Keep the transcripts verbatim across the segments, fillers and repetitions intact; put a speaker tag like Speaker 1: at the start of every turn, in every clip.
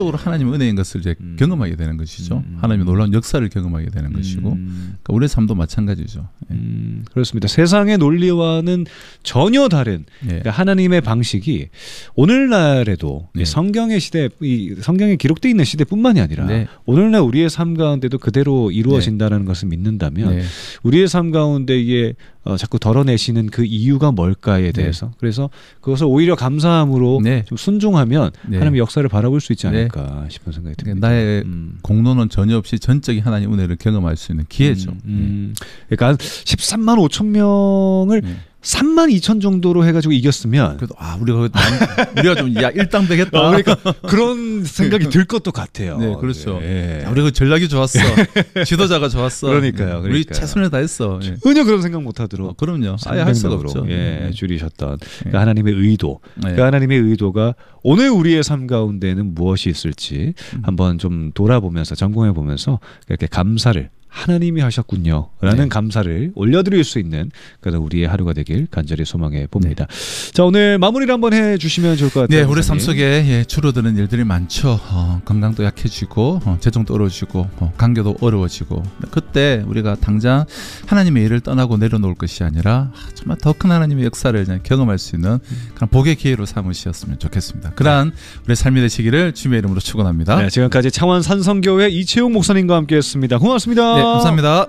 Speaker 1: 적으로 하나님의 은혜인 것을 이제
Speaker 2: 음.
Speaker 1: 경험하게 되는 것이죠.
Speaker 2: 음.
Speaker 1: 하나님의 놀라운 역사를 경험하게 되는 것이고
Speaker 2: 음.
Speaker 1: 그러니까 우리의 삶도 마찬가지죠. 예.
Speaker 2: 음, 그렇습니다. 세상의 논리와는 전혀 다른
Speaker 1: 예.
Speaker 2: 그러니까 하나님의 방식이 오늘날에도
Speaker 1: 네.
Speaker 2: 이 성경의 시대, 이 성경에 기록되어 있는 시대뿐만이 아니라
Speaker 1: 네.
Speaker 2: 오늘날 우리의 삶 가운데도 그대로 이루어진다는 것을 믿는다면
Speaker 1: 네.
Speaker 2: 우리의 삶 가운데 이게 어, 자꾸 덜어내시는 그 이유가 뭘까에 대해서 네. 그래서 그것을 오히려 감사함으로
Speaker 1: 네.
Speaker 2: 좀 순종하면
Speaker 1: 네.
Speaker 2: 하나님의 역사를 바라볼 수 있지 않을까 네. 싶은 생각이 듭니다.
Speaker 1: 나의
Speaker 2: 음.
Speaker 1: 공로는 전혀 없이 전적인 하나님 은혜를 경험할 수 있는 기회죠.
Speaker 2: 음, 음. 네. 그러니까 십삼만 오천 명을 네. 삼만 이천 정도로 해가지고 이겼으면
Speaker 1: 그래도 아 우리가 우리가 좀 야 일당되겠다.
Speaker 2: 어, 그러니까 그런 생각이 들 것도 같아요.
Speaker 1: 네, 그렇죠.
Speaker 2: 네.
Speaker 1: 야, 우리가 전략이 좋았어. 지도자가 좋았어.
Speaker 2: 그러니까요.
Speaker 1: 우리 최선을 다했어. 예.
Speaker 2: 전혀 그런 생각 못하도록.
Speaker 1: 어, 그럼요. 아예 할 수가 없죠.
Speaker 2: 예,
Speaker 1: 네.
Speaker 2: 줄이셨던 그 하나님의 의도.
Speaker 1: 네.
Speaker 2: 그 하나님의 의도가 오늘 우리의 삶 가운데는 무엇이 있을지 음. 한번 좀 돌아보면서 점검해 보면서 이렇게 감사를. 하나님이 하셨군요 라는 네. 감사를 올려드릴 수 있는 그런 우리의 하루가 되길 간절히 소망해 봅니다. 네. 자, 오늘 마무리를 한번 해주시면 좋을 것 같아요.
Speaker 1: 네, 우리 삶 속에 예, 줄어드는 일들이 많죠. 어, 건강도 약해지고 어, 재정도 어려워지고 어, 관계도 어려워지고 그때 우리가 당장 하나님의 일을 떠나고 내려놓을 것이 아니라 아, 정말 더 큰 하나님의 역사를 그냥 경험할 수 있는 그런 복의 기회로 삼으셨으면 좋겠습니다. 그러한 네. 우리 삶이 되시기를 주님의 이름으로 축원합니다.
Speaker 2: 네, 지금까지 창원 산성교회 이채용 목사님과 함께했습니다. 고맙습니다.
Speaker 1: 네, 감사합니다.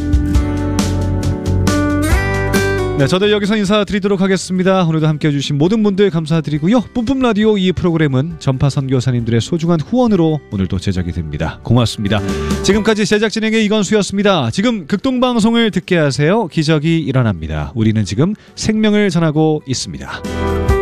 Speaker 2: 네, 저도 여기서 인사드리도록 하겠습니다. 오늘도 함께해 주신 모든 분들 감사드리고요. 뿜뿜 라디오 이 프로그램은 전파 선교사님들의 소중한 후원으로 오늘도 제작이 됩니다. 고맙습니다. 지금까지 제작 진행의 이건수였습니다. 지금 극동방송을 듣게 하세요. 기적이 일어납니다. 우리는 지금 생명을 전하고 있습니다.